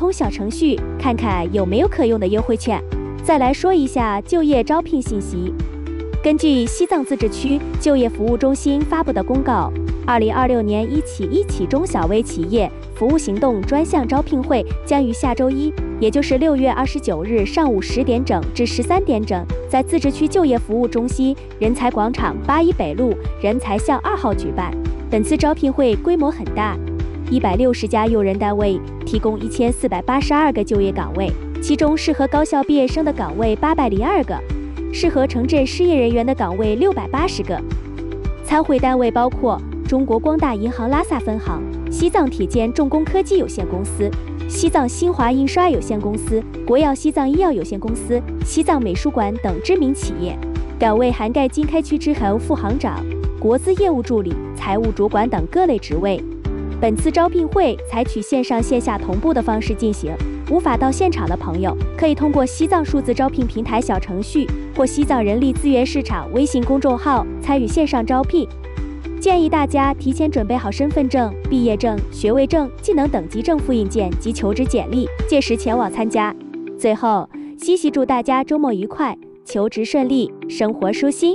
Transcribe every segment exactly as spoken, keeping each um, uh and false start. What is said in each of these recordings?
通小程序，看看有没有可用的优惠券。再来说一下就业招聘信息。根据西藏自治区就业服务中心发布的公告，二零二六年一起一起中小微企业服务行动专项招聘会将于下周一，也就是六月二十九日上午十点整至十三点整，在自治区就业服务中心人才广场八一北路人才巷二号举办。本次招聘会规模很大，一百六十家用人单位提供一千四百八十二个就业岗位，其中适合高校毕业生的岗位八百零二个，适合城镇失业人员的岗位六百八十个。参会单位包括中国光大银行拉萨分行、西藏铁建重工科技有限公司、西藏新华印刷有限公司、国药西藏医药有限公司、西藏美术馆等知名企业。岗位涵盖经开区支行副行长、国资业务助理、财务主管等各类职位。本次招聘会采取线上线下同步的方式进行，无法到现场的朋友可以通过西藏数字招聘平台小程序或西藏人力资源市场微信公众号参与线上招聘。建议大家提前准备好身份证、毕业证、学位证、技能等级证复印件及求职简历，届时前往参加。最后，西西祝大家周末愉快，求职顺利，生活舒心。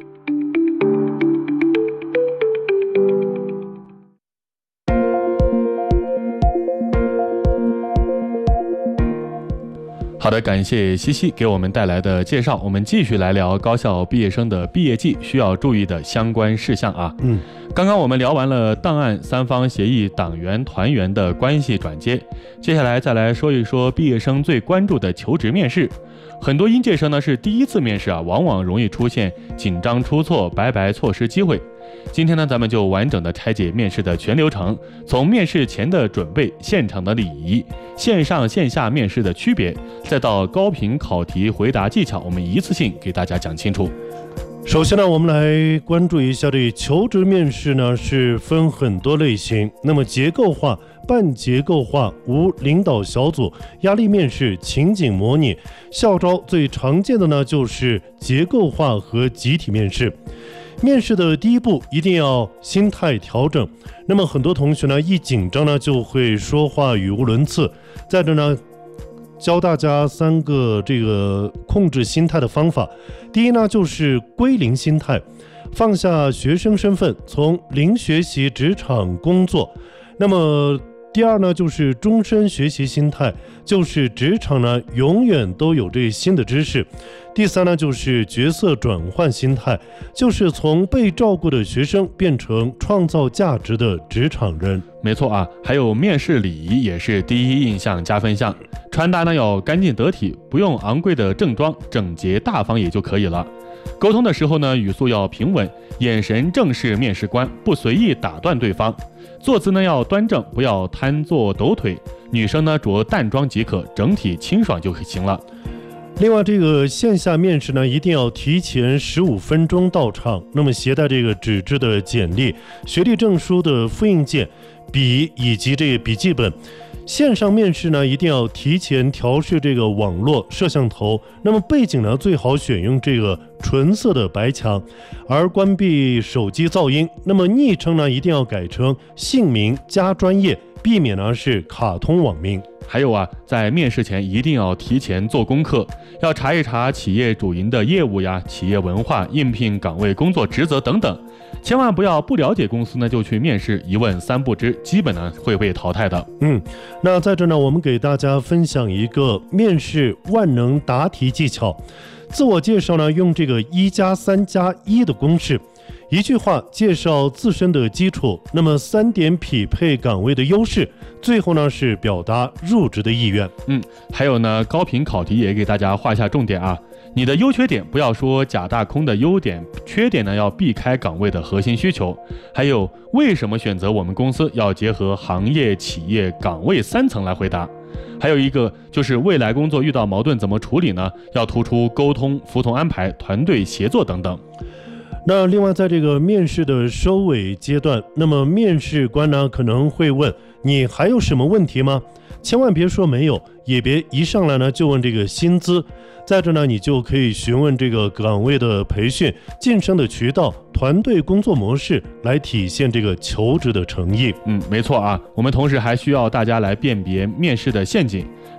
好的，感谢西西给我们带来的介绍。我们继续来聊高校毕业生的毕业季需要注意的相关事项啊。 嗯， 刚刚我们聊完了档案、三方协议、党员、团员的关系转接，接下来再来说一说毕业生最关注的求职面试。很多应届生呢是第一次面试啊，往往容易出现紧张出错，白白错失机会。今天呢，咱们就完整的拆解面试的全流程，从面试前的准备、现场的礼仪、线上线下面试的区别，再到高频考题回答技巧，我们一次性给大家讲清楚。 首先呢，我们来关注一下这求职面试呢是分很多类型，那么结构化、半结构化、无领导小组、压力面试、情景模拟、校招，最常见的呢就是结构化和集体面试。面试的第一步一定要心态调整，那么很多同学呢一紧张呢就会说话语无伦次。在这呢教大家三个这个控制心态的方法。第一呢就是归零心态，放下学生身份，从零学习职场工作。那么第二呢就是终身学习心态，就是职场呢永远都有这新的知识。第三呢就是角色转换心态，就是从被照顾的学生变成创造价值的职场人。 没错啊，还有面试礼仪也是第一印象加分项，穿搭呢要干净得体，不用昂贵的正装，整洁大方也就可以了。沟通的时候呢，语速要平稳，眼神正视面试官，不随意打断对方。坐姿呢要端正，不要瘫坐抖腿。女生呢着淡妆即可，整体清爽就行了。 另外，这个线下面试呢，一定要提前十五分钟到场。那么携带这个纸质的简历、学历证书的复印件、笔以及这个笔记本。线上面试呢，一定要提前调试这个网络摄像头。那么背景呢，最好选用这个纯色的白墙，而关闭手机噪音。那么昵称呢，一定要改成姓名加专业，避免呢是卡通网名。 还有啊，在面试前一定要提前做功课，要查一查企业主营的业务呀、企业文化、应聘岗位工作职责等等，千万不要不了解公司呢就去面试，一问三不知，基本呢会被淘汰的。 嗯，那在这呢，我们给大家分享一个面试万能答题技巧。自我介绍呢，用这个一加三加一的公式。一句话介绍自身的基础，那么三点匹配岗位的优势，最后呢是表达入职的意愿。 嗯，还有呢，高频考题也给大家画下重点啊。你的优缺点不要说假大空的优点，缺点呢要避开岗位的核心需求。还有为什么选择我们公司，要结合行业、企业、岗位三层来回答。还有一个就是未来工作遇到矛盾怎么处理呢？要突出沟通、服从安排、团队协作等等。 那另外在这个面试的收尾阶段，那么面试官呢可能会问你还有什么问题吗？千万别说没有，也别一上来呢就问这个薪资。在这呢你就可以询问这个岗位的培训、晋升的渠道、团队工作模式，来体现这个求职的诚意。 嗯，没错啊，我们同时还需要大家来辨别面试的陷阱。